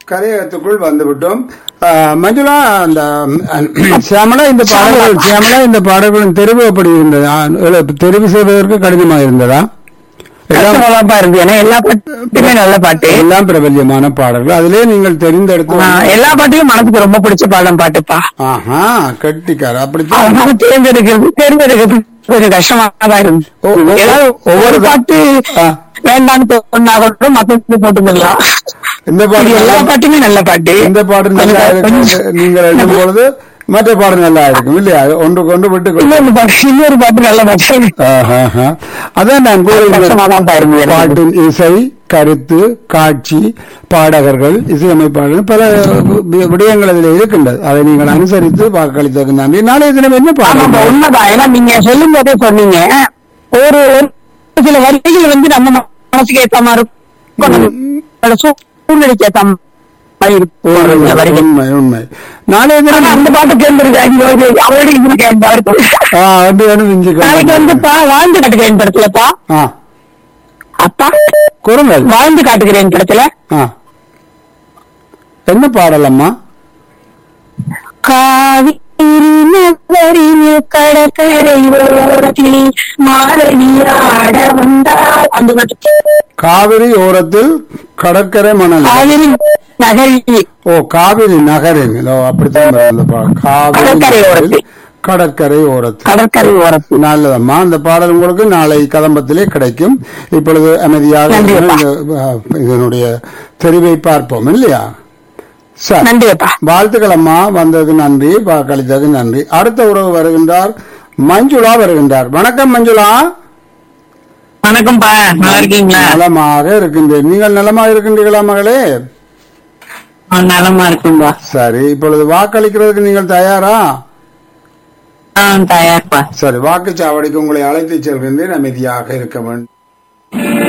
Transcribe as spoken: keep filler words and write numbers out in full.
கரையகத்துக்குள் வந்துவிட்டோம். ஆஹ், மஞ்சுளா, அந்த அஹ், சியாமளா இந்த பாடல்கள் சியாமளா இந்த பாடல்களின் தெரிவு எப்படி இருந்தது? ஆஹ், எழு- தெரிவு செய்வதற்கு கடினமாக இருந்ததா? எல்லாம் கஷ்டமாதான்ப்பா இருக்கு. ஏன்னா எல்லா பாட்டுமே நல்ல பாட்டு. எல்லாம் பிரபல்யமான பாடல்கள். அதிலே நீங்கள் தெரிந்தெடுத்து ஆ, எல்லா பாட்டையும் மனசுக்கு ரொம்ப பிடிச்ச பாடம் பாட்டுப்பா. ஆஹா, கட்டிக்கார அப்படித்தான். அதனால தேர்ந்தெடுக்கிறது தேர்ந்தெடுக்கிறது கொஞ்சம் கஷ்டமா தான் இருக்கு. ஓ, ஓ, ஏதாவது ஒவ்வொரு ஒவ்வொரு பாட்டு ஆ. வேண்டாம்னு சொன்னா கூட மத்தது போட்டுக்கலாம். இந்த பாட்டு இது எல்லா நல்லா- பாட்டுமே நல்ல பாட்டு. இந்த பாட்டு நல்லா கொஞ்சம் இருக்கு. நீங்கள் எழுதும் பொழுது மற்ற பாடம் நல்லா இருக்கும் இல்லையா? ஒன்று கொண்டு விட்டு கொண்டு இன்னொரு பாட்டு இன்னொரு பாட்டு நல்ல பாட்டு. ஆஹாஹா. அதான் நான் கூறுகிறேன். கஷ்டமாதான் பாருங்க எனக்கு. பாட்டின் இசை, கருத்து, காட்சி, பாடகர்கள், இசையமைப்பாளர்கள் பல வி- விடயங்கள் அதில் இருக்கின்றது. அதை நீங்கள் அனுசரித்து வாக்களித்ததுக்கு நன்றி. நாளைய தினம் என்ன ஆமாப்பா, பாடம்? உண்மைதான். ஏன்னா நீங்க சொல்லும் போதே சொன்னீங்க, ஒரு ஒரு சில வரிகள் வந்து நம்ம மனசுக்கு ஏத்த மாதிரி இருக்கும், நம்ம சூழ்நிலைக்கு ஏத்த மாதிரி இருக்கும் அந்த வரிகள். உண்மை உண்மை. நாளைய ஆனா தினம் அந்த பாட்டு தேர்ந்தெடுக்க அவரோட இது கேட்பாரு. ஆ, வந்து வேணும் நாளைக்கு இஞ்சி வந்துப்பா வாழ்ந்து காட்டுகிறேன் படத்துலப்பா, ஆ, அப்பா குரல் வாழ்ந்து காட்டுகிறேன் படத்துல ஆ, என்ன பாடலம்மா? காவிரி நகரில் கடற்கரை ஓரத்தில் மாறவியாட வந்தால் அந்த பாட்டு. காவிரி ஓரத்தில் கடற்கரை மணல். காவிரி நகரில் ஓ, காவிரி நகரில். ஓ, அப்படித்தான் வரும் அந்த பாடல். காவிரி கடற்கரை நகரில் ஓரத்தில். கடற்கரை ஓரத்தில். கடற்கரை ஓரத்தில். நல்லதம்மா. அந்த பாடல் உங்களுக்கு நாளை கதம்பத்திலே கிடைக்கும். இப்பொழுது அமைதியாக நன்றி இந்த, அப்பா. அஹ், இதனுடைய தெரிவை பார்ப்போம் இல்லையா? சரி, நன்றி அப்பா. வாழ்த்துக்கள் அம்மா. வந்ததுக்கு நன்றி, வாக்களித்ததுக்கு நன்றி. அடுத்த உறவு வருகின்றார், மஞ்சுளா வருகின்றார். வணக்கம் மஞ்சுளா. வணக்கம்ப்பா, நல்லா இருக்கீங்களா? நலமாக இருக்கின்றேன். நீங்கள் நலமாக இருக்கின்றீர்களா மகளே? நலமா இருக்கும்பா. சரி, இப்பொழுது வாக்களிக்கிறதுக்கு நீங்கள் தயாரா? ஆ, தயார்ப்பா. சரி, வாக்குச்சாவடிக்கு உங்களை அழைத்து செல்கின்றேன். அமைதியாக இருக்க வேண்டும்.